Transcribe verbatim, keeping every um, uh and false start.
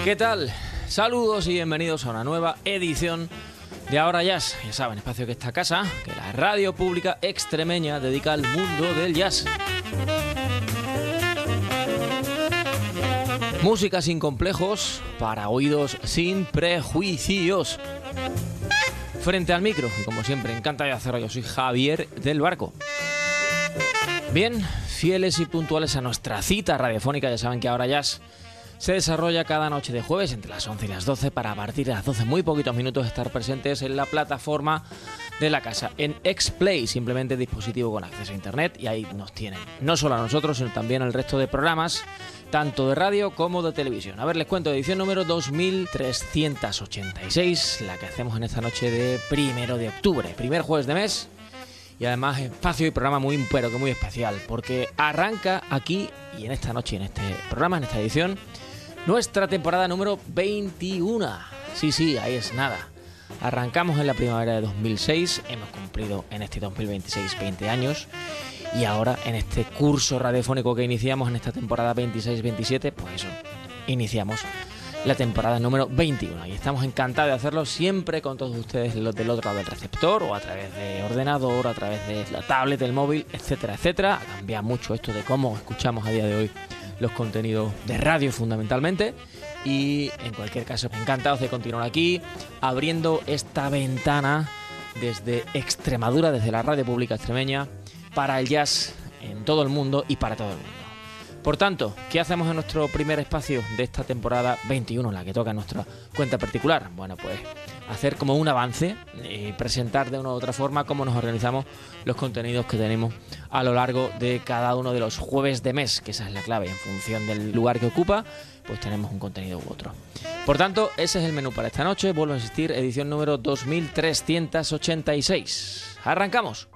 ¿Qué tal? Saludos y bienvenidos a una nueva edición de Ahora Jazz. Ya saben, espacio que esta casa, que la radio pública extremeña dedica al mundo del jazz. Música sin complejos, para oídos sin prejuicios. Frente al micro, y como siempre, encanta de hacerlo, yo soy Javier del Barco. Bien, fieles y puntuales a nuestra cita radiofónica, ya saben que Ahora Jazz se desarrolla cada noche de jueves entre las once y las doce para a partir de las doce, muy poquitos minutos, estar presentes en la plataforma de la casa, en X-Play, simplemente dispositivo con acceso a internet, y ahí nos tienen, no solo a nosotros, sino también al resto de programas, tanto de radio como de televisión. A ver, les cuento, edición número dos mil trescientos ochenta y seis, la que hacemos en esta noche de primero de octubre, primer jueves de mes, y además espacio y programa muy, pero que muy especial, porque arranca aquí, y en esta noche, en este programa, en esta edición, nuestra temporada número veintiuno. Sí, sí, ahí es nada. Arrancamos en la primavera de dos mil seis, hemos cumplido en este dos mil veintiséis veinte años, y ahora en este curso radiofónico que iniciamos en esta temporada veintiséis veintisiete, pues eso, iniciamos la temporada número veintiuno, y estamos encantados de hacerlo siempre con todos ustedes, los del otro lado del receptor, o a través de ordenador, a través de la tablet, el móvil, etcétera, etcétera. Ha cambiado mucho esto de cómo escuchamos a día de hoy los contenidos de radio fundamentalmente, y en cualquier caso encantados de continuar aquí abriendo esta ventana desde Extremadura, desde la radio pública extremeña, para el jazz en todo el mundo y para todo el mundo. Por tanto, ¿qué hacemos en nuestro primer espacio de esta temporada veintiuno, la que toca en nuestra cuenta particular? Bueno, pues hacer como un avance y presentar de una u otra forma cómo nos organizamos los contenidos que tenemos a lo largo de cada uno de los jueves de mes, que esa es la clave. En función del lugar que ocupa, pues tenemos un contenido u otro. Por tanto, ese es el menú para esta noche. Vuelvo a insistir, edición número dos mil trescientos ochenta y seis. ¡Arrancamos!